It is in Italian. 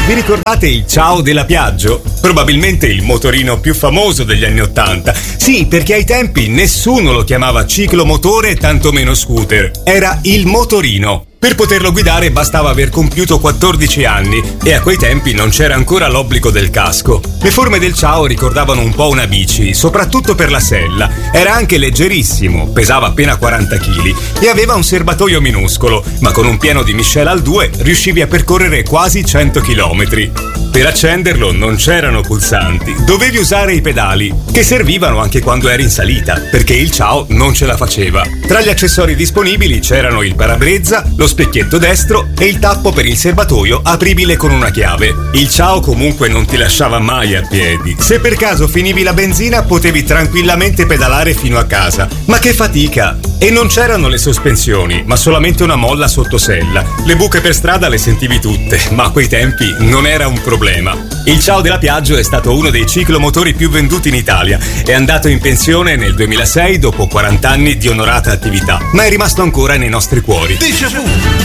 Vi ricordate il Ciao della Piaggio? Probabilmente il motorino più famoso degli anni '80. Sì, perché ai tempi nessuno lo chiamava ciclomotore e tantomeno scooter. Era il motorino. Per poterlo guidare bastava aver compiuto 14 anni e a quei tempi non c'era ancora l'obbligo del casco. Le forme del Ciao ricordavano un po' una bici, soprattutto per la sella. Era anche leggerissimo, pesava appena 40 kg e aveva un serbatoio minuscolo, ma con un pieno di miscela al 2 riuscivi a percorrere quasi 100 km. Per accenderlo non c'erano pulsanti, dovevi usare i pedali, che servivano anche quando eri in salita, perché il Ciao non ce la faceva. Tra gli accessori disponibili c'erano il parabrezza, lo specchietto destro e il tappo per il serbatoio apribile con una chiave. Il Ciao comunque non ti lasciava mai a piedi. Se per caso finivi la benzina potevi tranquillamente pedalare fino a casa. Ma che fatica! E non c'erano le sospensioni, ma solamente una molla sotto sella. Le buche per strada le sentivi tutte, ma a quei tempi non era un problema. Il Ciao della Piaggio è stato uno dei ciclomotori più venduti in Italia. È andato in pensione nel 2006 dopo 40 anni di onorata attività, ma è rimasto ancora nei nostri cuori. Déjà vu.